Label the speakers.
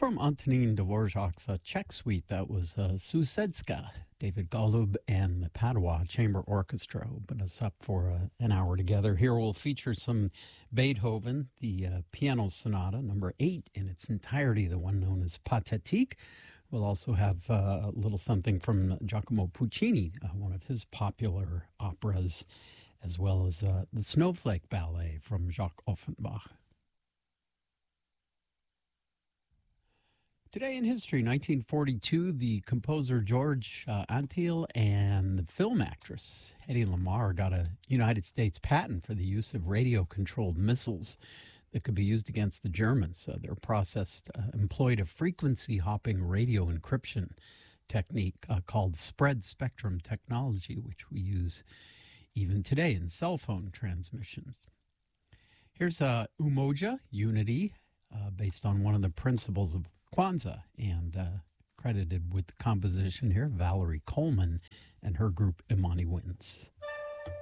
Speaker 1: From Antonin Dvorak's Czech suite, that was Susedska, David Golub and the Padua Chamber Orchestra opened us up for an hour together. Here we'll feature some Beethoven, the Piano Sonata, number 8 in its entirety, the one known as Pathétique. We'll also have a little something from Giacomo Puccini, one of his popular operas, as well as the Snowflake Ballet from Jacques Offenbach. Today in history, 1942, the composer George Antheil and the film actress Hedy Lamarr got a United States patent for the use of radio-controlled missiles that could be used against the Germans. Their process employed a frequency-hopping radio encryption technique called spread spectrum technology, which we use even today in cell phone transmissions. Here's Umoja, Unity, based on one of the principles of Kwanzaa, and credited with the composition here, Valerie Coleman and her group Imani Winds.